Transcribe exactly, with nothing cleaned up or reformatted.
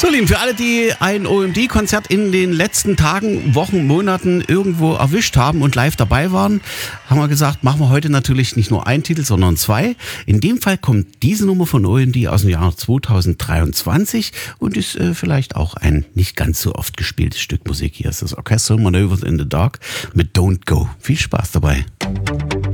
So, Lieben, für alle, die ein O M D-Konzert in den letzten Tagen, Wochen, Monaten irgendwo erwischt haben und live dabei waren, haben wir gesagt, machen wir heute natürlich nicht nur einen Titel, sondern zwei. In dem Fall kommt diese Nummer von O M D aus dem Jahr zweitausenddreiundzwanzig und ist äh, vielleicht auch ein nicht ganz so oft gespieltes Stück Musik. Hier ist das Orchestral Manoeuvres in the Dark mit Don't Go. Viel Spaß dabei.